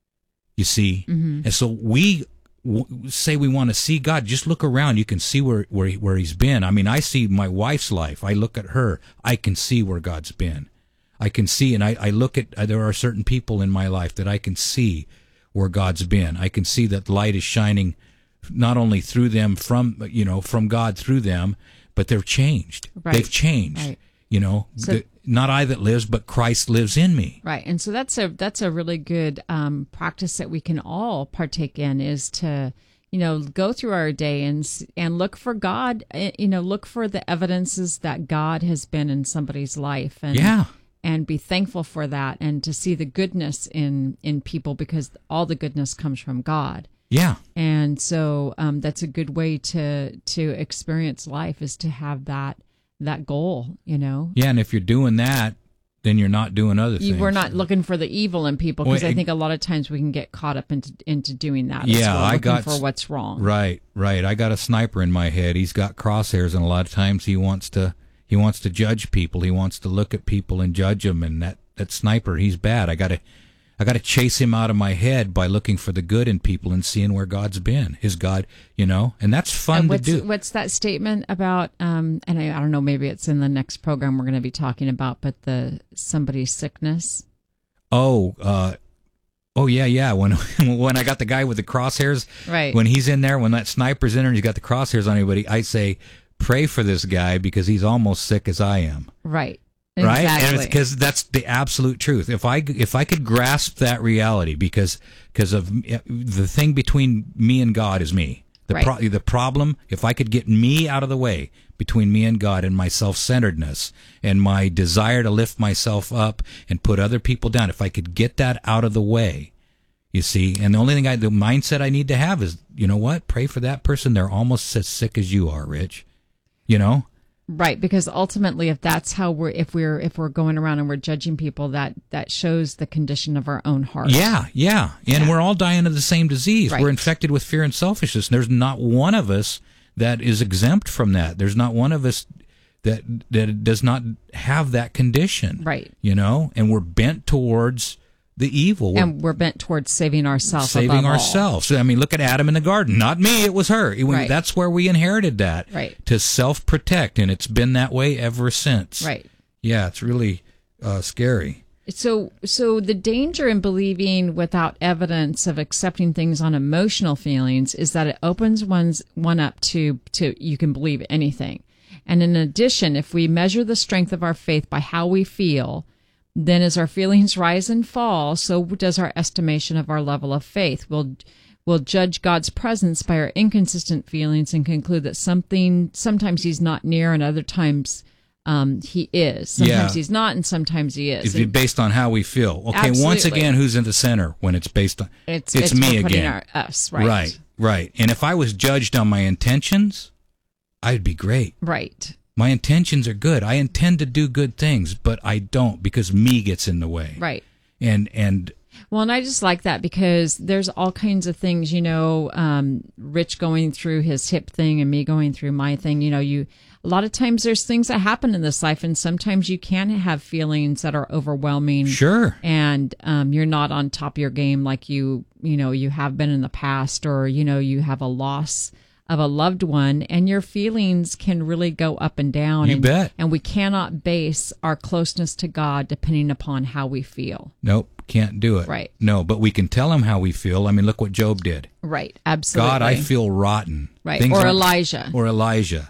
You see? Mm-hmm. And so we w- say we want to see God. Just look around. You can see where, where, he, where he's been. I mean, I see my wife's life. I look at her. I can see where God's been. I can see, and I, I look at, uh, there are certain people in my life that I can see where God's been. I can see that light is shining not only through them, from, you know, from God through them, but they're changed. Right. They've changed. Right. You know, So- the, not I that lives, but Christ lives in me. Right. And so that's a that's a really good um, practice that we can all partake in, is to, you know, go through our day and s- and look for God, eh, you know, look for the evidences that God has been in somebody's life, and Yeah. and be thankful for that, and to see the goodness in in people, because all the goodness comes from God. Yeah. And so um, that's a good way to to experience life, is to have that that goal, you know. Yeah, and if you're doing that, then you're not doing other You, things. we're not looking for the evil in people, because Well, I think a lot of times we can get caught up into into doing that. as Yeah, well, I looking got for what's wrong. Right, right. I got a sniper in my head. He's got crosshairs, and a lot of times he wants to he wants to judge people. He wants to look at people and judge them. And that, that sniper, he's bad. I got to I got to chase him out of my head by looking for the good in people and seeing where God's been. His God, you know, and that's fun And to what's, do. what's that statement about? Um, and I, I don't know, maybe it's in the next program we're going to be talking about, but the somebody's sickness. Oh, uh, oh yeah, yeah. When when I got the guy with the crosshairs, Right. When he's in there, when that sniper's in there and he's got the crosshairs on anybody, I say, pray for this guy because he's almost sick as I am. Right. Right, Exactly. and it's because that's the absolute truth. If I if I could grasp that reality, because because of the thing between me and God is me. The Right. pro- the problem. If I could get me out of the way between me and God, and my self-centeredness and my desire to lift myself up and put other people down, if I could get that out of the way, you see. And the only thing I, the mindset I need to have is, you know what? Pray for that person. They're almost as sick as you are, Rich. You know. Right, because ultimately, if that's how we're, if we're, if we're going around and we're judging people, that that shows the condition of our own heart. Yeah, yeah. And Yeah. we're all dying of the same disease. Right. We're infected with fear and selfishness. There's not one of us that is exempt from that. There's not one of us that that does not have that condition. Right. You know, and we're bent towards the evil. We're And we're bent towards saving ourselves. saving above all. ourselves. I mean, look at Adam in the garden. Not me, it was her. It- Right. That's where we inherited that. Right. To self-protect, and it's been that way ever since. Right. Yeah, it's really uh, scary. So, so the danger in believing without evidence of accepting things on emotional feelings is that it opens one's one up to to you can believe anything. And in addition, if we measure the strength of our faith by how we feel, then as our feelings rise and fall, so does our estimation of our level of faith. We'll we'll judge God's presence by our inconsistent feelings and conclude that something sometimes He's not near, and other times um, He is. Sometimes Yeah. He's not, and sometimes He is. If you, based on how we feel. Okay, once Absolutely. again, who's in the center when it's based on? It's- it's, it's me we're putting again. our- us, right. Right, right. And if I was judged on my intentions, I'd be great. Right. My intentions are good. I intend to do good things, but I don't because me gets in the way. Right. And and Well, and I just like that because there's all kinds of things, you know, um, Rich going through his hip thing and me going through my thing. You know, you a lot of times there's things that happen in this life, and sometimes you can have feelings that are overwhelming. Sure. And um, you're not on top of your game like you, you know, you have been in the past, or, you know, you have a loss of a loved one, and your feelings can really go up and down. You and, bet. And we cannot base our closeness to God depending upon how we feel. nope, can't do it. Right. No, but we can tell him how we feel. I mean, look what Job did. Right. Absolutely. God, I feel rotten. Right. Things Or aren't- Elijah. Or Elijah. Right.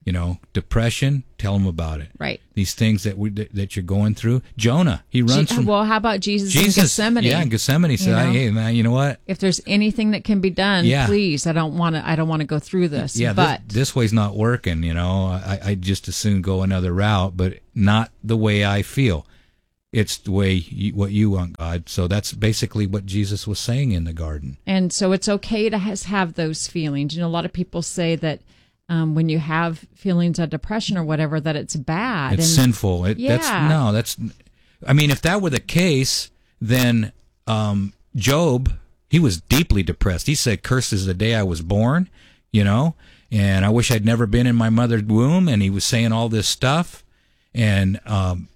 You know, depression, tell them about it. Right. These things that we that you're going through. Jonah, he runs Je- from. Well, how about Jesus, Jesus in Gethsemane? Yeah, in Gethsemane said, You know? "Hey, man, you know what? If there's anything that can be done, Yeah. please. I don't want to. I don't want to go through this. Yeah, but this, this way's not working. You know, I I just as soon go another route, but not the way I feel. It's the way you, what you want, God. So that's basically what Jesus was saying in the garden. and so it's okay to has, have those feelings. You know, a lot of people say that. Um, when you have feelings of depression or whatever, that it's bad. It's and, sinful. It, yeah. That's, no, that's. I mean, if that were the case, then um, Job, he was deeply depressed. He said, "Cursed is the day I was born," you know, and I wish I'd never been in my mother's womb. And he was saying all this stuff, and um,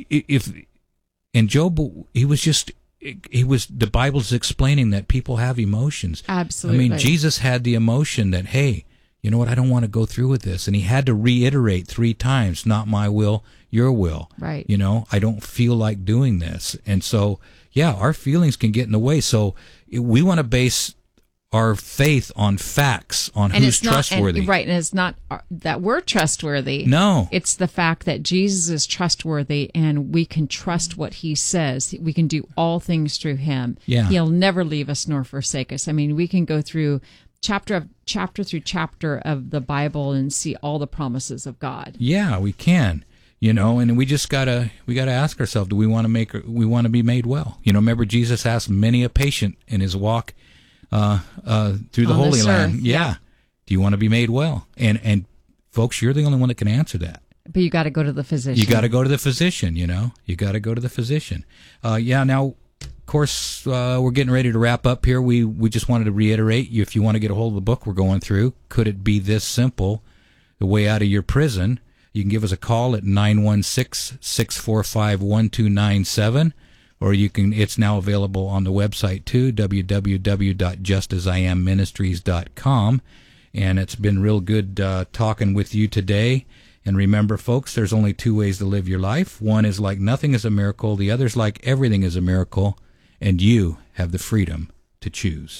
if and Job, he was just. He was. The Bible's explaining that people have emotions. Absolutely. I mean, Jesus had the emotion that, hey, you know what? I don't want to go through with this. And he had to reiterate three times, not my will, your will. Right. You know, I don't feel like doing this. And so, yeah, our feelings can get in the way. So we want to base our faith on facts, on and who's it's not, trustworthy. And, right. And it's not that we're trustworthy. No. It's the fact that Jesus is trustworthy and we can trust what he says. We can do all things through him. Yeah. He'll never leave us nor forsake us. I mean, we can go through chapter of chapter through chapter of the Bible and see all the promises of God. Yeah, we can. You know, and we just gotta we gotta ask ourselves: do we want to make we want to be made well? You know, remember Jesus asked many a patient in his walk uh, uh, through the On Holy this Land. earth, Yeah. yeah. Do you want to be made well? And and folks, you're the only one that can answer that. But you got to go to the physician. You got to go to the physician. You know, you got to go to the physician. Uh, yeah. Now, of course, uh, we're getting ready to wrap up here. We we just wanted to reiterate: if you want to get a hold of the book we're going through, Could It Be This Simple? The Way Out of Your Prison. You can give us a call at nine one six, six four five, one two nine seven, or you can. It's now available on the website too, w w w dot just as i am ministries dot com. And it's been real good uh, talking with you today. And remember, folks, there's only two ways to live your life. One is like nothing is a miracle. The other is like everything is a miracle. And you have the freedom to choose.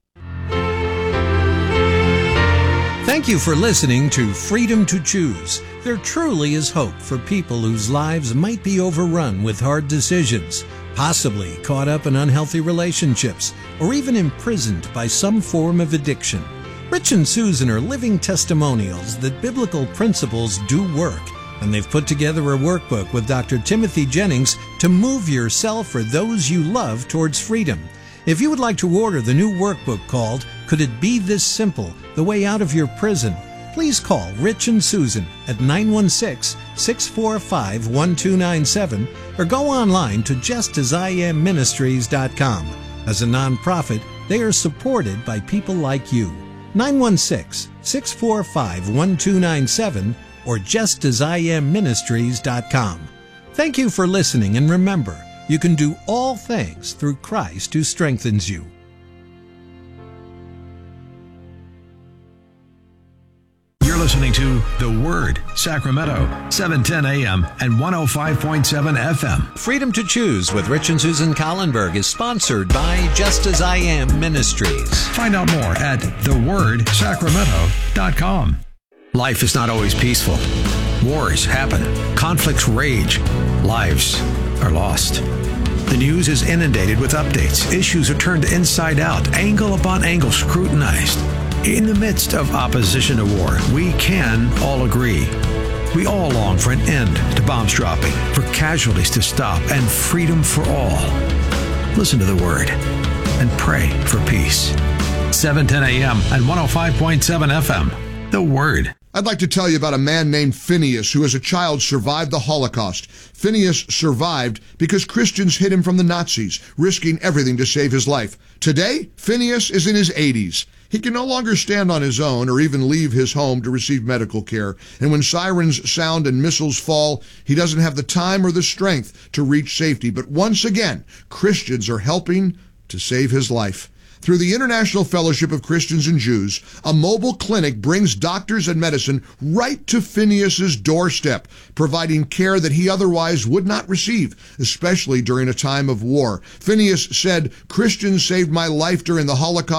Thank you for listening to Freedom to Choose. There truly is hope for people whose lives might be overrun with hard decisions, possibly caught up in unhealthy relationships, or even imprisoned by some form of addiction. Rich and Susan are living testimonials that biblical principles do work, and they've put together a workbook with Doctor Timothy Jennings to move yourself or those you love towards freedom. If you would like to order the new workbook called Could It Be This Simple? The Way Out of Your Prison, please call Rich and Susan at nine one six, six four five, one two nine seven or go online to just as I am ministries dot com. As a nonprofit, they are supported by people like you. nine one six, six four five, one two nine seven or just as I am ministries dot com. Thank you for listening, and remember, you can do all things through Christ who strengthens you. You're listening to The Word, Sacramento, seven ten a m and one oh five point seven F M. Freedom to Choose with Rich and Susan Collenberg is sponsored by Just As I Am Ministries. Find out more at the word sacramento dot com. Life is not always peaceful. Wars happen. Conflicts rage. Lives are lost. The news is inundated with updates. Issues are turned inside out, angle upon angle scrutinized. In the midst of opposition to war, we can all agree. We all long for an end to bombs dropping, for casualties to stop, and freedom for all. Listen to the Word and pray for peace. seven ten a m and one oh five point seven F M. The Word. I'd like to tell you about a man named Phineas who as a child survived the Holocaust. Phineas survived because Christians hid him from the Nazis, risking everything to save his life. Today, Phineas is in his eighties. He can no longer stand on his own or even leave his home to receive medical care. And when sirens sound and missiles fall, he doesn't have the time or the strength to reach safety. But once again, Christians are helping to save his life. Through the International Fellowship of Christians and Jews, a mobile clinic brings doctors and medicine right to Phineas's doorstep, providing care that he otherwise would not receive, especially during a time of war. Phineas said, "Christians saved my life during the Holocaust,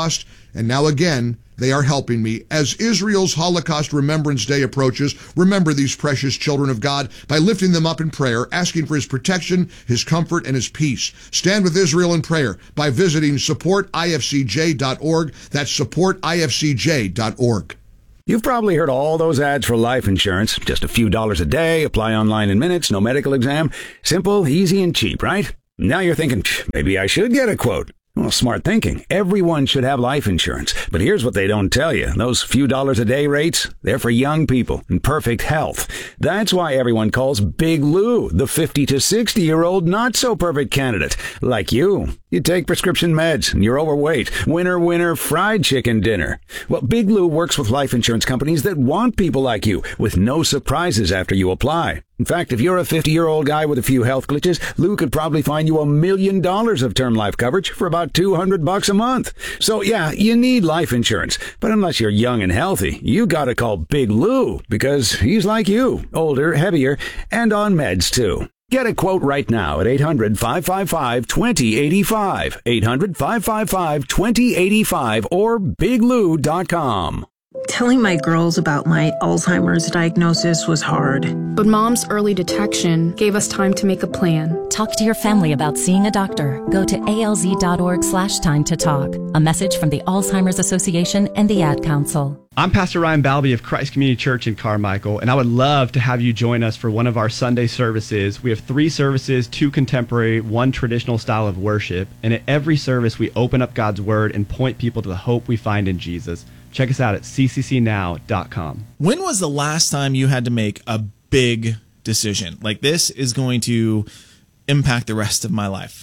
And now again, they are helping me. As Israel's Holocaust Remembrance Day approaches, remember these precious children of God by lifting them up in prayer, asking for his protection, his comfort, and his peace. Stand with Israel in prayer by visiting support I F C J dot org. That's support I F C J dot org. You've probably heard all those ads for life insurance. Just a few dollars a day, apply online in minutes, no medical exam. Simple, easy, and cheap, right? Now you're thinking, maybe I should get a quote. Well, smart thinking. Everyone should have life insurance. But here's what they don't tell you. Those few dollars a day rates, they're for young people in perfect health. That's why everyone calls Big Lou the fifty to sixty-year-old not-so-perfect candidate. Like you. You take prescription meds and you're overweight. Winner, winner, fried chicken dinner. Well, Big Lou works with life insurance companies that want people like you with no surprises after you apply. In fact, if you're a fifty-year-old guy with a few health glitches, Lou could probably find you a million dollars of term life coverage for about two hundred bucks a month. So yeah, you need life insurance. But unless you're young and healthy, you gotta call Big Lou because he's like you, older, heavier, and on meds too. Get a quote right now at eight hundred, five five five, two zero eight five, eight hundred, five five five, two zero eight five, or big lou dot com. Telling my girls about my Alzheimer's diagnosis was hard. But Mom's early detection gave us time to make a plan. Talk to your family about seeing a doctor. Go to A L Z dot org slash time to talk. A message from the Alzheimer's Association and the Ad Council. I'm Pastor Ryan Balby of Christ Community Church in Carmichael, and I would love to have you join us for one of our Sunday services. We have three services, two contemporary, one traditional style of worship, and at every service we open up God's Word and point people to the hope we find in Jesus. Check us out at c c c now dot com. When was the last time you had to make a big decision? Like, this is going to impact the rest of my life.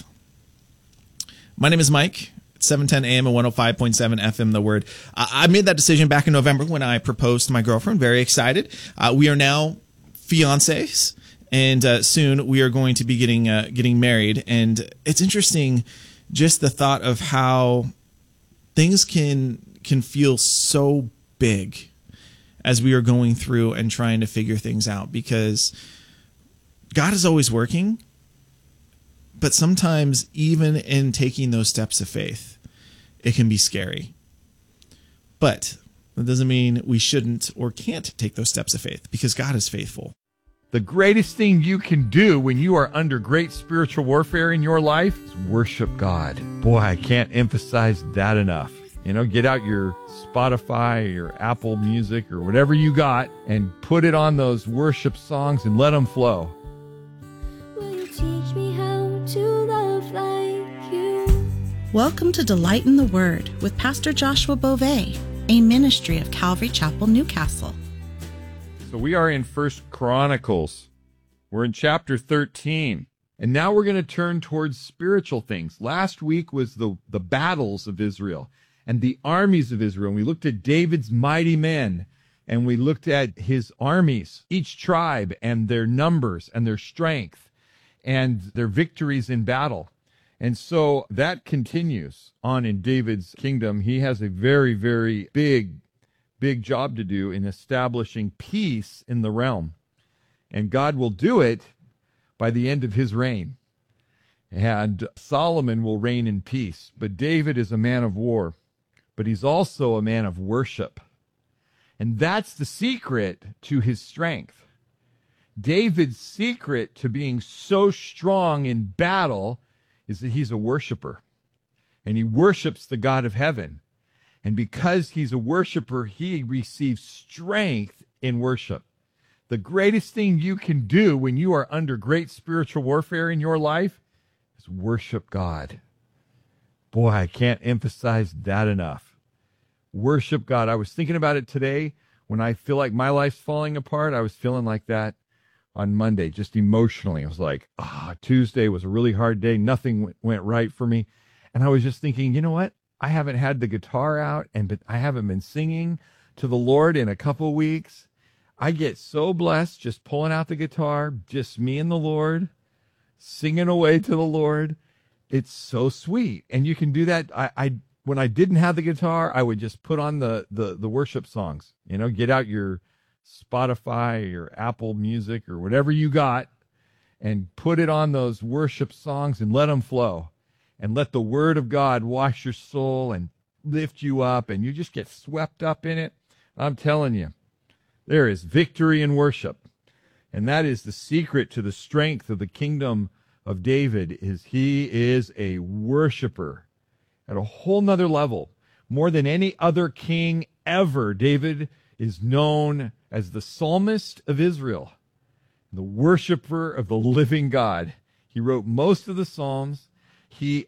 My name is Mike. It's seven ten a.m. and one oh five point seven F M, The Word. I made that decision back in November when I proposed to my girlfriend. Very excited. Uh, we are now fiancés, and uh, soon we are going to be getting uh, getting married. And it's interesting, just the thought of how things can can feel so big as we are going through and trying to figure things out, because God is always working. But sometimes, even in taking those steps of faith, it can be scary. But that doesn't mean we shouldn't or can't take those steps of faith, because God is faithful. The greatest thing you can do when you are under great spiritual warfare in your life is worship God. Boy, I can't emphasize that enough. You know, get out your Spotify or your Apple Music or whatever you got and put it on those worship songs and let them flow. Welcome to Delight in the Word with Pastor Joshua Beauvais, a ministry of Calvary Chapel, Newcastle. So we are in First Chronicles. We're in chapter thirteen. And now we're going to turn towards spiritual things. Last week was the, the battles of Israel and the armies of Israel. And we looked at David's mighty men, and we looked at his armies, each tribe and their numbers and their strength and their victories in battle. And so that continues on in David's kingdom. He has a very, very big, big job to do in establishing peace in the realm. And God will do it by the end of his reign. And Solomon will reign in peace. But David is a man of war. But he's also a man of worship. And that's the secret to his strength. David's secret to being so strong in battle is that he's a worshiper. And he worships the God of heaven. And because he's a worshiper, he receives strength in worship. The greatest thing you can do when you are under great spiritual warfare in your life is worship God. Boy, I can't emphasize that enough. Worship God. I was thinking about it today when I feel like my life's falling apart. I was feeling like that on Monday, just emotionally. I was like, ah, oh, Tuesday was a really hard day. Nothing went, went right for me. And I was just thinking, you know what? I haven't had the guitar out, and but I haven't been singing to the Lord in a couple weeks. I get so blessed just pulling out the guitar, just me and the Lord, singing away to the Lord. It's so sweet. And you can do that. I, I when I didn't have the guitar, I would just put on the, the, the worship songs, you know, get out your Spotify or your Apple Music or whatever you got and put it on those worship songs and let them flow and let the word of God wash your soul and lift you up and you just get swept up in it. I'm telling you, there is victory in worship. And that is the secret to the strength of the kingdom of David, is he is a worshiper at a whole nother level. More than any other king ever, David is known as the psalmist of Israel, the worshiper of the living God. He wrote most of the Psalms. He